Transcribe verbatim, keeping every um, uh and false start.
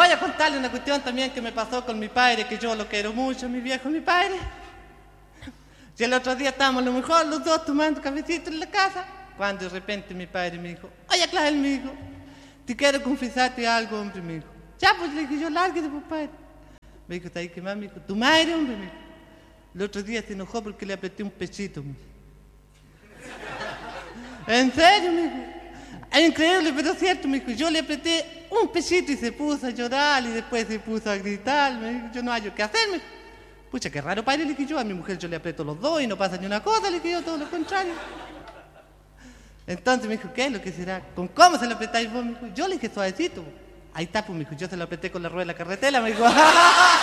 voy a contarle una cuestión también que me pasó con mi padre, que yo lo quiero mucho, mi viejo, mi padre. Y el otro día estábamos a lo mejor los dos tomando cafecito en la casa, cuando de repente mi padre me dijo, oye, Clara, me dijo, te quiero confesarte algo, hombre, me dijo. Ya, pues le dije yo, lárguete, pues, padre. Me dijo, ¿está ahí qué más? Me dijo, tu madre, hombre, me dijo. El otro día se enojó porque le apreté un pechito, me dijo. ¿En serio, me dijo? Es increíble, pero es cierto, me dijo. Yo le apreté un pechito y se puso a llorar y después se puso a gritar. Me dijo, yo no hallo qué hacer, me dijo. Pucha, qué raro, padre, le dije yo. A mi mujer yo le aprieto los dos y no pasa ni una cosa, le dije yo, todo lo contrario. Entonces me dijo, ¿qué es lo que será? ¿Con cómo se lo apretáis vos? Me dijo, yo le dije suavecito. Ahí está, pues, me dijo, yo se lo apreté con la rueda de la carretera, me dijo.